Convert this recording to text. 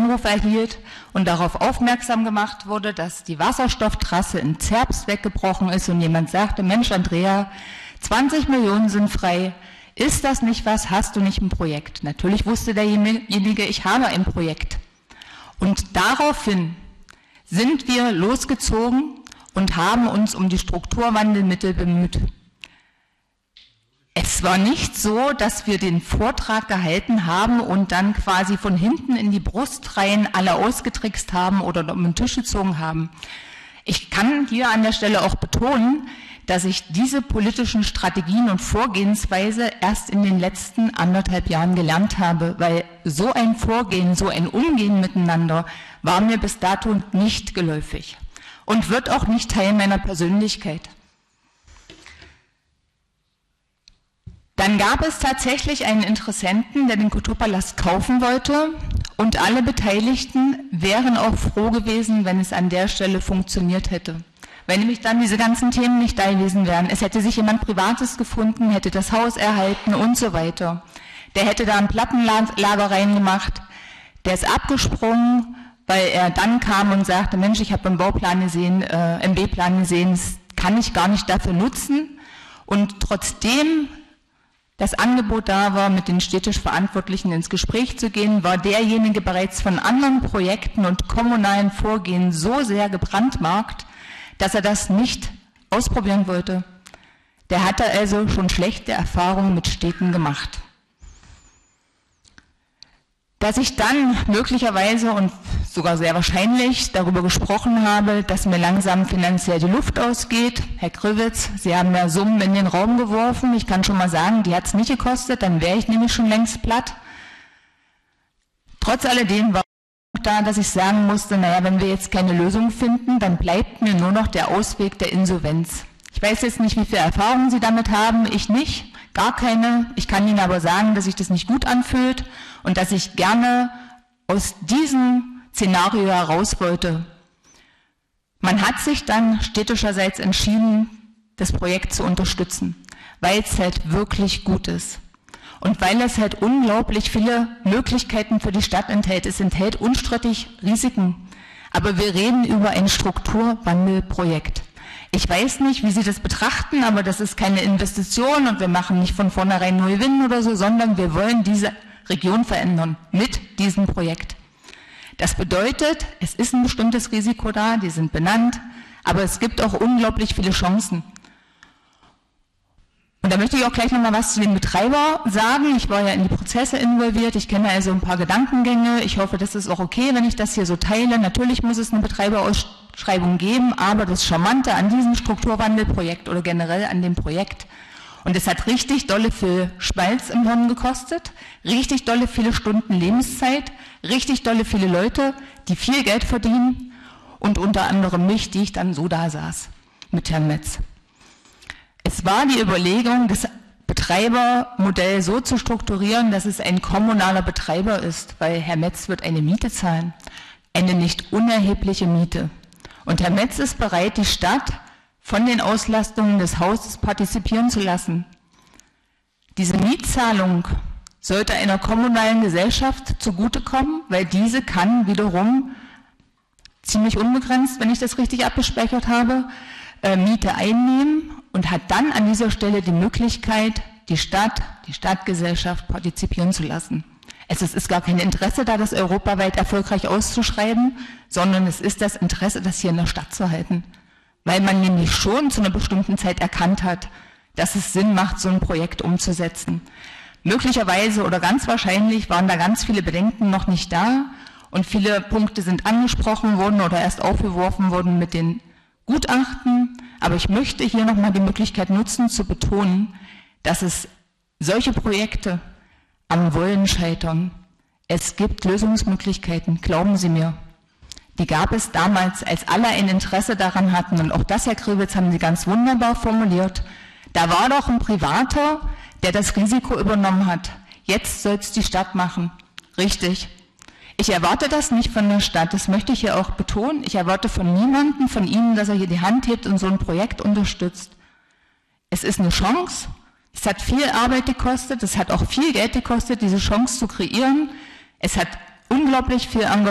Anruf erhielt und darauf aufmerksam gemacht wurde, dass die Wasserstofftrasse in Zerbst weggebrochen ist und jemand sagte, Mensch Andrea, 20 Millionen sind frei, ist das nicht was, hast du nicht ein Projekt? Natürlich wusste derjenige, ich habe ein Projekt. Und daraufhin sind wir losgezogen und haben uns um die Strukturwandelmittel bemüht. Es war nicht so, dass wir den Vortrag gehalten haben und dann quasi von hinten in die Brust rein alle ausgetrickst haben oder um den Tisch gezogen haben. Ich kann hier an der Stelle auch betonen, dass ich diese politischen Strategien und Vorgehensweise erst in den letzten 1,5 Jahren gelernt habe, weil so ein Vorgehen, so ein Umgehen miteinander war mir bis dato nicht geläufig und wird auch nicht Teil meiner Persönlichkeit. Dann gab es tatsächlich einen Interessenten, der den Kulturpalast kaufen wollte und alle Beteiligten wären auch froh gewesen, wenn es an der Stelle funktioniert hätte. Weil nämlich dann diese ganzen Themen nicht da gewesen wären. Es hätte sich jemand Privates gefunden, hätte das Haus erhalten und so weiter. Der hätte da ein Plattenlager reingemacht, der ist abgesprungen, weil er dann kam und sagte, Mensch, ich habe im B-Plan gesehen, das kann ich gar nicht dafür nutzen. Und trotzdem das Angebot da war, mit den städtisch Verantwortlichen ins Gespräch zu gehen, war derjenige bereits von anderen Projekten und kommunalen Vorgehen so sehr gebrandmarkt, dass er das nicht ausprobieren wollte. Der hatte also schon schlechte Erfahrungen mit Städten gemacht. Dass ich dann möglicherweise und sogar sehr wahrscheinlich darüber gesprochen habe, dass mir langsam finanziell die Luft ausgeht. Herr Krivitz, Sie haben ja Summen in den Raum geworfen. Ich kann schon mal sagen, die hat es nicht gekostet, dann wäre ich nämlich schon längst platt. Trotz alledem war da, dass ich sagen musste, naja, wenn wir jetzt keine Lösung finden, dann bleibt mir nur noch der Ausweg der Insolvenz. Ich weiß jetzt nicht, wie viele Erfahrungen Sie damit haben, ich nicht, gar keine. Ich kann Ihnen aber sagen, dass sich das nicht gut anfühlt und dass ich gerne aus diesem Szenario heraus wollte. Man hat sich dann städtischerseits entschieden, das Projekt zu unterstützen, weil es halt wirklich gut ist. Und weil es halt unglaublich viele Möglichkeiten für die Stadt enthält. Es enthält unstrittig Risiken. Aber wir reden über ein Strukturwandelprojekt. Ich weiß nicht, wie Sie das betrachten, aber das ist keine Investition und wir machen nicht von vornherein nur Gewinn oder so, sondern wir wollen diese Region verändern mit diesem Projekt. Das bedeutet, es ist ein bestimmtes Risiko da, die sind benannt, aber es gibt auch unglaublich viele Chancen. Und da möchte ich auch gleich nochmal was zu dem Betreiber sagen. Ich war ja in die Prozesse involviert, ich kenne also ein paar Gedankengänge. Ich hoffe, das ist auch okay, wenn ich das hier so teile. Natürlich muss es eine Betreiberausschreibung geben, aber das Charmante an diesem Strukturwandelprojekt oder generell an dem Projekt, und es hat richtig dolle viel Schmalz im Hirn gekostet, richtig dolle viele Stunden Lebenszeit, richtig dolle viele Leute, die viel Geld verdienen und unter anderem mich, die ich dann so da saß mit Herrn Metz. Es war die Überlegung, das Betreibermodell so zu strukturieren, dass es ein kommunaler Betreiber ist, weil Herr Metz wird eine Miete zahlen, eine nicht unerhebliche Miete. Und Herr Metz ist bereit, die Stadt von den Auslastungen des Hauses partizipieren zu lassen. Diese Mietzahlung sollte einer kommunalen Gesellschaft zugutekommen, weil diese kann wiederum ziemlich unbegrenzt, wenn ich das richtig abgespeichert habe, Miete einnehmen und hat dann an dieser Stelle die Möglichkeit, die Stadtgesellschaft partizipieren zu lassen. Es ist gar kein Interesse da, das europaweit erfolgreich auszuschreiben, sondern es ist das Interesse, das hier in der Stadt zu halten. Weil man nämlich schon zu einer bestimmten Zeit erkannt hat, dass es Sinn macht, so ein Projekt umzusetzen. Möglicherweise oder ganz wahrscheinlich waren da ganz viele Bedenken noch nicht da und viele Punkte sind angesprochen worden oder erst aufgeworfen worden mit den Gutachten, aber ich möchte hier nochmal die Möglichkeit nutzen, zu betonen, dass es solche Projekte am Wollen scheitern. Es gibt Lösungsmöglichkeiten, glauben Sie mir. Die gab es damals, als alle ein Interesse daran hatten, und auch das, Herr Krivitz, haben Sie ganz wunderbar formuliert. Da war doch ein Privater, der das Risiko übernommen hat. Jetzt soll es die Stadt machen. Richtig. Ich erwarte das nicht von der Stadt, das möchte ich hier auch betonen. Ich erwarte von niemandem, von Ihnen, dass er hier die Hand hebt und so ein Projekt unterstützt. Es ist eine Chance, es hat viel Arbeit gekostet, es hat auch viel Geld gekostet, diese Chance zu kreieren. Es hat unglaublich viel Engagement